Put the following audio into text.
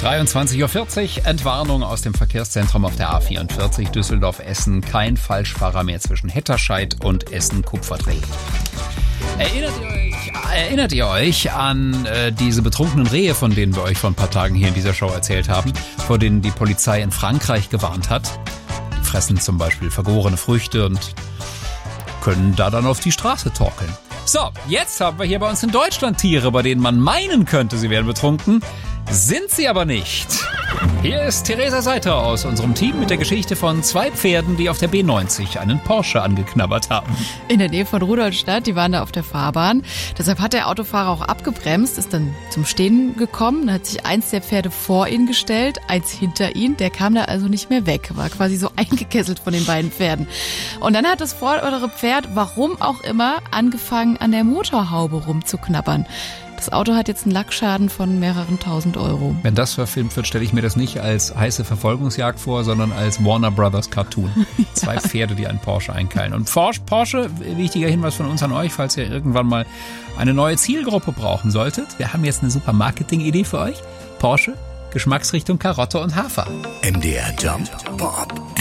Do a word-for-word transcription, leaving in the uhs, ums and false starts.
dreiundzwanzig Uhr vierzig, Entwarnung aus dem Verkehrszentrum auf der A vierundvierzig Düsseldorf-Essen. Kein Falschfahrer mehr zwischen Hetterscheid und Essen-Kupferdreh. Erinnert ihr euch, erinnert ihr euch an äh, diese betrunkenen Rehe, von denen wir euch vor ein paar Tagen hier in dieser Show erzählt haben, vor denen die Polizei in Frankreich gewarnt hat? Die fressen zum Beispiel vergorene Früchte und können da dann auf die Straße torkeln. So, jetzt haben wir hier bei uns in Deutschland Tiere, bei denen man meinen könnte, sie wären betrunken. Sind sie aber nicht. Hier ist Theresa Seiter aus unserem Team mit der Geschichte von zwei Pferden, die auf der B neunzig einen Porsche angeknabbert haben. In der Nähe von Rudolstadt, die waren da auf der Fahrbahn. Deshalb hat der Autofahrer auch abgebremst, ist dann zum Stehen gekommen. Da hat sich eins der Pferde vor ihn gestellt, eins hinter ihn. Der kam da also nicht mehr weg, war quasi so eingekesselt von den beiden Pferden. Und dann hat das vordere Pferd, warum auch immer, angefangen an der Motorhaube rumzuknabbern. Das Auto hat jetzt einen Lackschaden von mehreren tausend Euro. Wenn das verfilmt wird, stelle ich mir das nicht als heiße Verfolgungsjagd vor, sondern als Warner Brothers Cartoon. Ja. Zwei Pferde, die einen Porsche einkeilen. Und Porsche, wichtiger Hinweis von uns an euch, falls ihr irgendwann mal eine neue Zielgruppe brauchen solltet. Wir haben jetzt eine super Marketing-Idee für euch. Porsche, Geschmacksrichtung Karotte und Hafer. M D R Jump Bob.